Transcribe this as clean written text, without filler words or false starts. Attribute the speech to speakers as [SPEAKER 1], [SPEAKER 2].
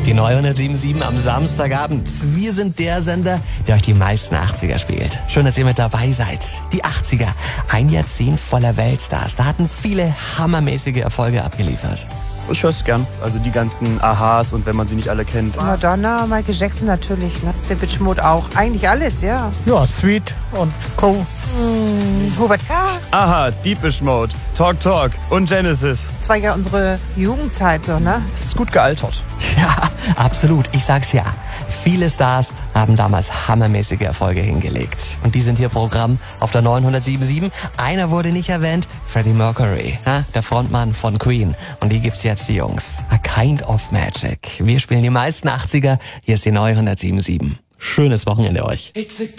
[SPEAKER 1] Die 977 am Samstagabend. Wir sind der Sender, der euch die meisten 80er spielt. Schön, dass ihr mit dabei seid. Die 80er, ein Jahrzehnt voller Weltstars. Da hatten viele hammermäßige Erfolge abgeliefert.
[SPEAKER 2] Ich höre es gern. Also die ganzen Ahas und wenn man sie nicht alle kennt.
[SPEAKER 3] Madonna, Michael Jackson natürlich, ne? Depeche Mode auch. Eigentlich alles, ja.
[SPEAKER 4] Ja, Sweet und Co.
[SPEAKER 3] Hubert K.
[SPEAKER 2] Aha, Deepish Mode, Talk Talk und Genesis.
[SPEAKER 3] Das war ja unsere Jugendzeit so, ne?
[SPEAKER 2] Es ist gut gealtert.
[SPEAKER 1] Ja, absolut. Ich sag's ja. Viele Stars haben damals hammermäßige Erfolge hingelegt. Und die sind hier Programm auf der 977. Einer wurde nicht erwähnt, Freddie Mercury, der Frontmann von Queen. Und die gibt's jetzt, die Jungs. A Kind of Magic. Wir spielen die meisten 80er. Hier ist die 977. Schönes Wochenende euch.
[SPEAKER 5] It's a